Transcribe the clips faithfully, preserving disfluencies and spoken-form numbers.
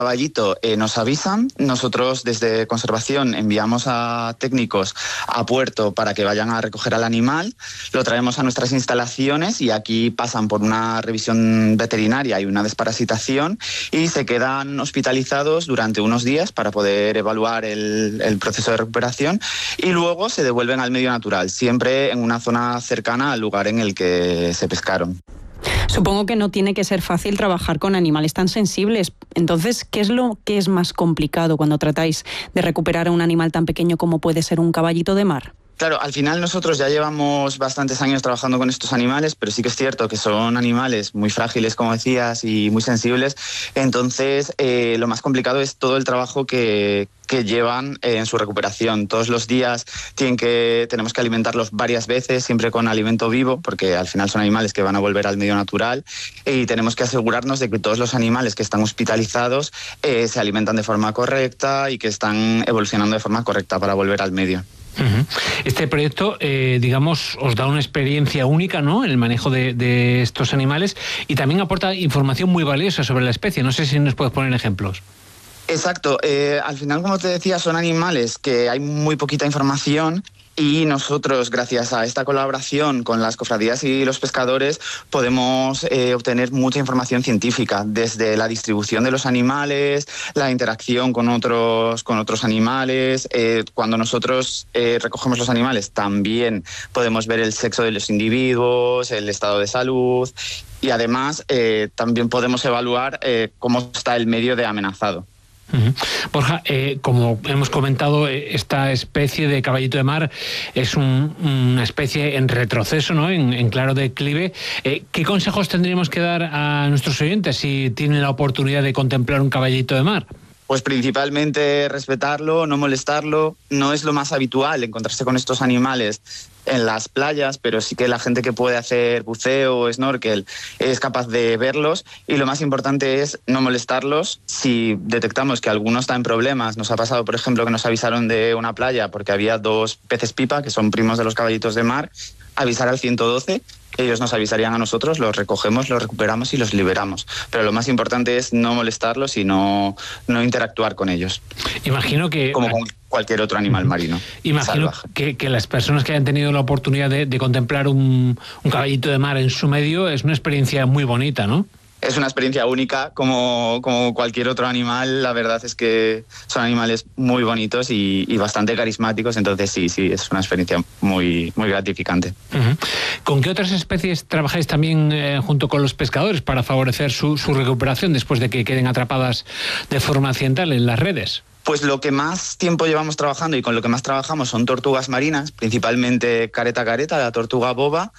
caballito eh, nos avisan, nosotros desde conservación enviamos a técnicos a puerto para que vayan a recoger al animal, lo traemos a nuestras instalaciones y aquí pasan por una revisión veterinaria y una desparasitación y se quedan hospitalizados durante unos días para poder evaluar el, el proceso de recuperación y luego se devuelven al medio natural, siempre en una zona cercana al lugar en el que se pescaron. Supongo que no tiene que ser fácil trabajar con animales tan sensibles. Entonces, ¿qué es lo que es más complicado cuando tratáis de recuperar a un animal tan pequeño como puede ser un caballito de mar? Claro, al final nosotros ya llevamos bastantes años trabajando con estos animales, pero sí que es cierto que son animales muy frágiles, como decías, y muy sensibles. Entonces, eh, lo más complicado es todo el trabajo que, que llevan eh, en su recuperación. Todos los días tienen que, tenemos que alimentarlos varias veces, siempre con alimento vivo, porque al final son animales que van a volver al medio natural, y tenemos que asegurarnos de que todos los animales que están hospitalizados eh, se alimentan de forma correcta y que están evolucionando de forma correcta para volver al medio. Uh-huh. Este proyecto, eh, digamos, os da una experiencia única, ¿no?, en el manejo de, de estos animales y también aporta información muy valiosa sobre la especie. No sé si nos puedes poner ejemplos. Exacto. Eh, al final, como te decía, son animales que hay muy poquita información. Y nosotros, gracias a esta colaboración con las cofradías y los pescadores, podemos eh, obtener mucha información científica, desde la distribución de los animales, la interacción con otros, con otros animales. Eh, cuando nosotros eh, recogemos los animales, también podemos ver el sexo de los individuos, el estado de salud y además eh, también podemos evaluar eh, cómo está el medio de amenazado. Uh-huh. Borja, eh, como hemos comentado, eh, esta especie de caballito de mar es un, una especie en retroceso, ¿no?, en, en claro declive. Eh, ¿Qué consejos tendríamos que dar a nuestros oyentes si tienen la oportunidad de contemplar un caballito de mar? Pues principalmente respetarlo, no molestarlo. No es lo más habitual encontrarse con estos animales en las playas, pero sí que la gente que puede hacer buceo o snorkel es capaz de verlos, y lo más importante es no molestarlos. Si detectamos que alguno está en problemas, nos ha pasado, por ejemplo, que nos avisaron de una playa porque había dos peces pipa, que son primos de los caballitos de mar, avisar al ciento doce, ellos nos avisarían a nosotros, los recogemos, los recuperamos y los liberamos. Pero lo más importante es no molestarlos y no, no interactuar con ellos. Imagino que... Como con cualquier otro animal marino. Imagino que, que las personas que hayan tenido la oportunidad de, de contemplar un, un caballito de mar en su medio es una experiencia muy bonita, ¿no? Es una experiencia única, como, como cualquier otro animal. La verdad es que son animales muy bonitos y, y bastante carismáticos, entonces sí, sí, es una experiencia muy, muy gratificante. Uh-huh. ¿Con qué otras especies trabajáis también eh, junto con los pescadores para favorecer su, su recuperación después de que queden atrapadas de forma accidental en las redes? Pues lo que más tiempo llevamos trabajando y con lo que más trabajamos son tortugas marinas, principalmente careta careta, la tortuga boba,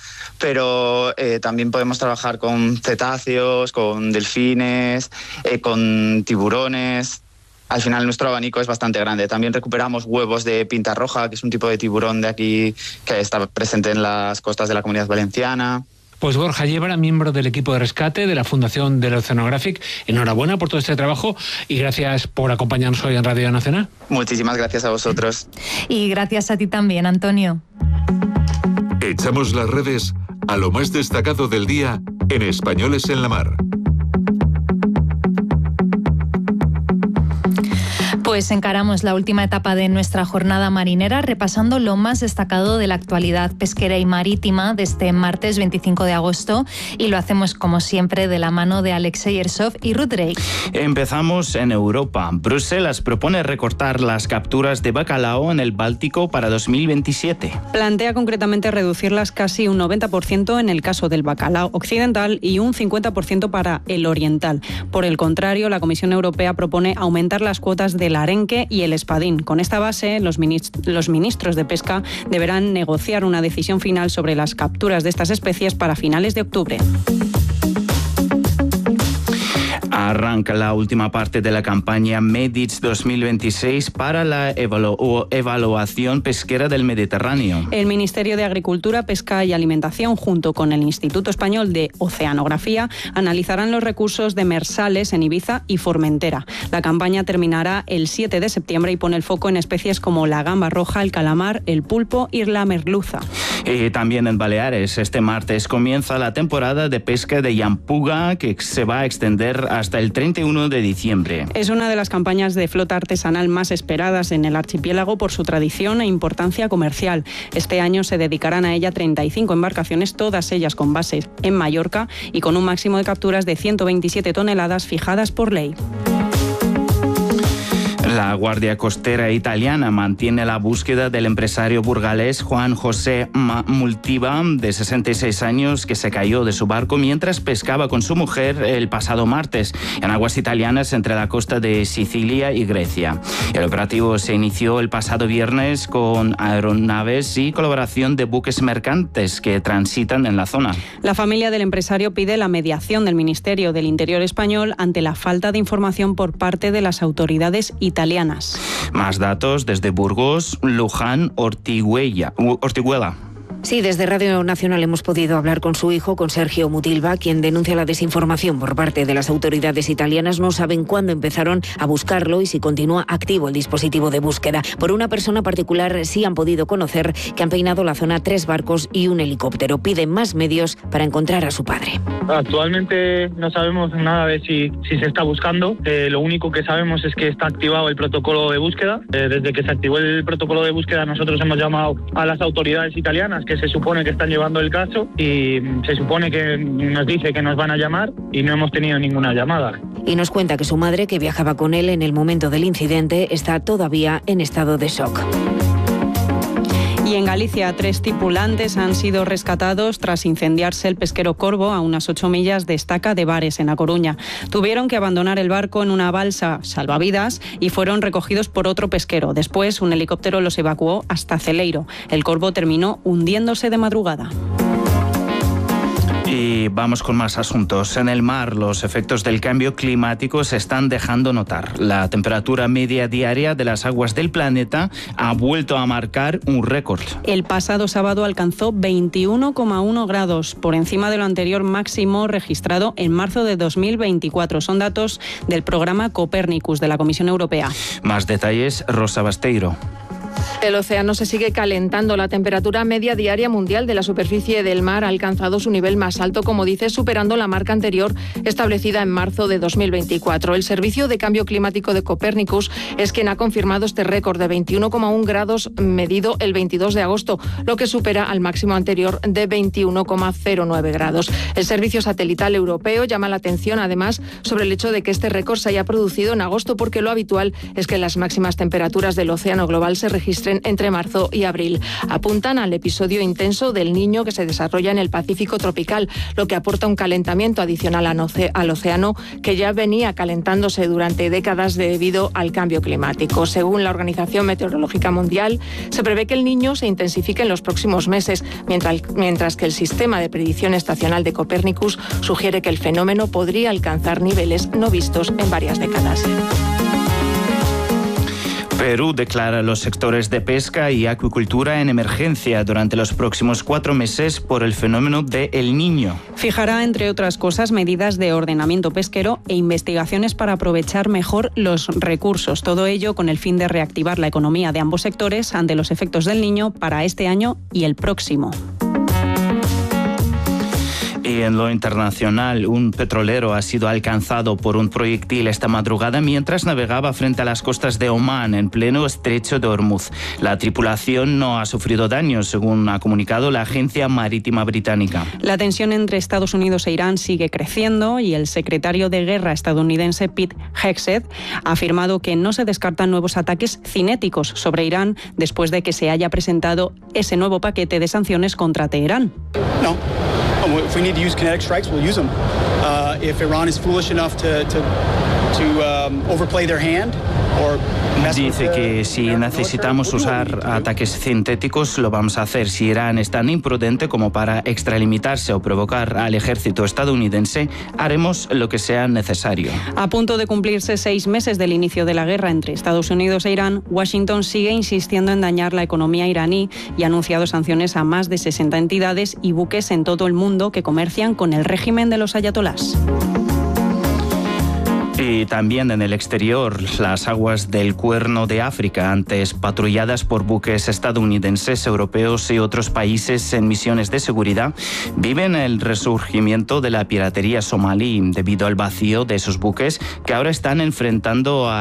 pero eh, también podemos trabajar con cetáceos, con delfines, eh, con tiburones. Al final nuestro abanico es bastante grande. También recuperamos huevos de pinta roja, que es un tipo de tiburón de aquí que está presente en las costas de la Comunidad Valenciana. Pues Borja Yebra, miembro del equipo de rescate de la Fundación del Oceanographic, enhorabuena por todo este trabajo y gracias por acompañarnos hoy en Radio Nacional. Muchísimas gracias a vosotros. Y gracias a ti también, Antonio. Echamos las redes a lo más destacado del día en Españoles en la Mar. Pues encaramos la última etapa de nuestra jornada marinera repasando lo más destacado de la actualidad pesquera y marítima de este martes veinticinco de agosto, y lo hacemos como siempre de la mano de Alexei Ersov y Ruth Drake. Empezamos en Europa. Bruselas propone recortar las capturas de bacalao en el Báltico para dos mil veintisiete. Plantea concretamente reducirlas casi un noventa por ciento en el caso del bacalao occidental y un cincuenta por ciento para el oriental. Por el contrario, la Comisión Europea propone aumentar las cuotas de la arenque y el espadín. Con esta base, los ministros, los ministros de pesca deberán negociar una decisión final sobre las capturas de estas especies para finales de octubre. Arranca la última parte de la campaña MEDITS dos mil veintiséis para la evalu- evaluación pesquera del Mediterráneo. El Ministerio de Agricultura, Pesca y Alimentación, junto con el Instituto Español de Oceanografía, analizarán los recursos demersales en Ibiza y Formentera. La campaña terminará el siete de septiembre y pone el foco en especies como la gamba roja, el calamar, el pulpo y la merluza. Y también en Baleares, este martes comienza la temporada de pesca de llampuga, que se va a extender hasta hasta el treinta y uno de diciembre. Es una de las campañas de flota artesanal más esperadas en el archipiélago por su tradición e importancia comercial. Este año se dedicarán a ella treinta y cinco embarcaciones, todas ellas con base en Mallorca y con un máximo de capturas de ciento veintisiete toneladas fijadas por ley. La Guardia Costera italiana mantiene la búsqueda del empresario burgalés Juan José Multiva, de sesenta y seis años, que se cayó de su barco mientras pescaba con su mujer el pasado martes en aguas italianas entre la costa de Sicilia y Grecia. El operativo se inició el pasado viernes con aeronaves y colaboración de buques mercantes que transitan en la zona. La familia del empresario pide la mediación del Ministerio del Interior español ante la falta de información por parte de las autoridades italianas. Italianas. Más datos desde Burgos, Luján, Ortiguella, Ortiguela. Sí, desde Radio Nacional hemos podido hablar con su hijo, con Sergio Mutilva, quien denuncia la desinformación por parte de las autoridades italianas. No saben cuándo empezaron a buscarlo y si continúa activo el dispositivo de búsqueda. Por una persona particular sí han podido conocer que han peinado la zona tres barcos y un helicóptero. Piden más medios para encontrar a su padre. Actualmente no sabemos nada de si, si se está buscando. Eh, lo único que sabemos es que está activado el protocolo de búsqueda. Eh, desde que se activó el protocolo de búsqueda nosotros hemos llamado a las autoridades italianas que se supone que están llevando el caso y se supone que nos dice que nos van a llamar y no hemos tenido ninguna llamada. Y nos cuenta que su madre, que viajaba con él en el momento del incidente, está todavía en estado de shock. Y en Galicia, tres tripulantes han sido rescatados tras incendiarse el pesquero Corvo a unas ocho millas de Estaca de Bares, en A Coruña. Tuvieron que abandonar el barco en una balsa salvavidas y fueron recogidos por otro pesquero. Después, un helicóptero los evacuó hasta Celeiro. El Corvo terminó hundiéndose de madrugada. Y vamos con más asuntos. En el mar, los efectos del cambio climático se están dejando notar. La temperatura media diaria de las aguas del planeta ha vuelto a marcar un récord. El pasado sábado alcanzó veintiuno coma uno grados, por encima de lo anterior máximo registrado en marzo de dos mil veinticuatro. Son datos del programa Copernicus de la Comisión Europea. Más detalles, Rosa Basteiro. El océano se sigue calentando. La temperatura media diaria mundial de la superficie del mar ha alcanzado su nivel más alto, como dice, superando la marca anterior establecida en marzo de dos mil veinticuatro. El Servicio de Cambio Climático de Copernicus es quien ha confirmado este récord de veintiuno coma uno grados medido el veintidós de agosto, lo que supera al máximo anterior de veintiuno coma cero nueve grados. El Servicio Satelital Europeo llama la atención, además, sobre el hecho de que este récord se haya producido en agosto, porque lo habitual es que las máximas temperaturas del océano global se registren entre marzo y abril. Apuntan al episodio intenso del Niño que se desarrolla en el Pacífico tropical, lo que aporta un calentamiento adicional al océano que ya venía calentándose durante décadas debido al cambio climático. Según la Organización Meteorológica Mundial, se prevé que el Niño se intensifique en los próximos meses, mientras, mientras que el sistema de predicción estacional de Copernicus sugiere que el fenómeno podría alcanzar niveles no vistos en varias décadas. Perú declara los sectores de pesca y acuicultura en emergencia durante los próximos cuatro meses por el fenómeno de El Niño. Fijará, entre otras cosas, medidas de ordenamiento pesquero e investigaciones para aprovechar mejor los recursos. Todo ello con el fin de reactivar la economía de ambos sectores ante los efectos del Niño para este año y el próximo. Y en lo internacional, un petrolero ha sido alcanzado por un proyectil esta madrugada mientras navegaba frente a las costas de Omán, en pleno estrecho de Hormuz. La tripulación no ha sufrido daños, según ha comunicado la Agencia Marítima Británica. La tensión entre Estados Unidos e Irán sigue creciendo y el secretario de Guerra estadounidense Pete Hegseth ha afirmado que no se descartan nuevos ataques cinéticos sobre Irán después de que se haya presentado ese nuevo paquete de sanciones contra Teherán. No. If we need to use kinetic strikes, we'll use them. Uh, if Iran is foolish enough to, to, to um, overplay their hand or Dice que si necesitamos usar ataques sintéticos lo vamos a hacer. Si Irán es tan imprudente como para extralimitarse o provocar al ejército estadounidense, haremos lo que sea necesario. A punto de cumplirse seis meses del inicio de la guerra entre Estados Unidos e Irán, Washington sigue insistiendo en dañar la economía iraní y ha anunciado sanciones a más de sesenta entidades y buques en todo el mundo que comercian con el régimen de los ayatolás. Y también en el exterior, las aguas del Cuerno de África, antes patrulladas por buques estadounidenses, europeos y otros países en misiones de seguridad, viven el resurgimiento de la piratería somalí debido al vacío de esos buques que ahora están enfrentando a